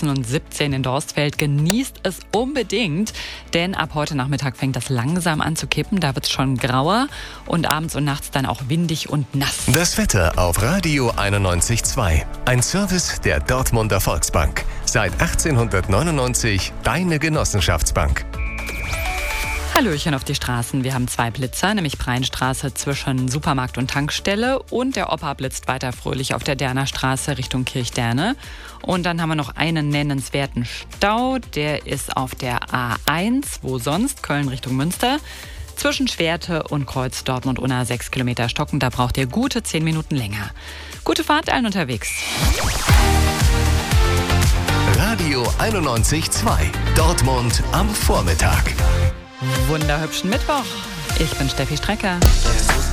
16 und 17 in Dorstfeld. Genießt es unbedingt, denn ab heute Nachmittag fängt das langsam an zu kippen. Da wird es schon grauer und abends und nachts dann auch windig und nass. Das Wetter auf Radio 91.2. Ein Service der Dortmunder Volksbank. Seit 1899 deine Genossenschaftsbank. Hallöchen auf die Straßen. Wir haben 2 Blitzer, nämlich Breinstraße zwischen Supermarkt und Tankstelle und der Opa blitzt weiter fröhlich auf der Derner Straße Richtung Kirchderne. Und dann haben wir noch einen nennenswerten Stau, der ist auf der A1, wo sonst, Köln Richtung Münster. Zwischen Schwerte und Kreuz Dortmund-Unna 6 Kilometer stocken, da braucht ihr gute 10 Minuten länger. Gute Fahrt allen unterwegs. Radio 91.2. Dortmund am Vormittag. Wunderhübschen Mittwoch. Ich bin Steffi Strecker.